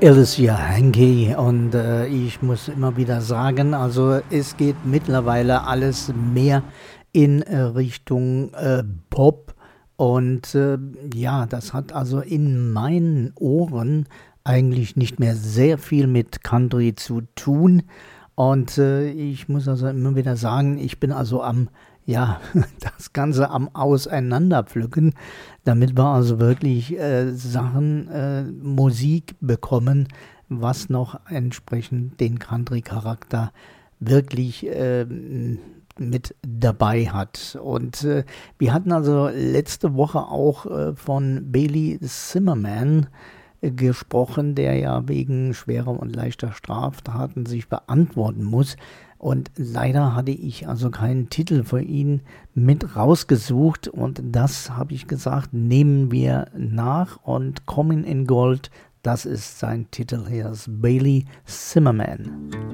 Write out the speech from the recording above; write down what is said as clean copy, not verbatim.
Alicia Hanky und ich muss immer wieder sagen, also es geht mittlerweile alles mehr in Richtung Pop und ja, das hat also in meinen Ohren eigentlich nicht mehr sehr viel mit Country zu tun und ich muss also immer wieder sagen, ich bin also ja, das Ganze am Auseinanderpflücken, damit wir also wirklich Musik bekommen, was noch entsprechend den Country-Charakter wirklich mit dabei hat. Und wir hatten also letzte Woche auch von Bailey Zimmerman gesprochen, der ja wegen schwerer und leichter Straftaten sich beantworten muss. Und leider hatte ich also keinen Titel für ihn mit rausgesucht. Und das habe ich gesagt, nehmen wir nach. Und Coming in Gold, das ist sein Titel. Hier ist Bailey Zimmerman.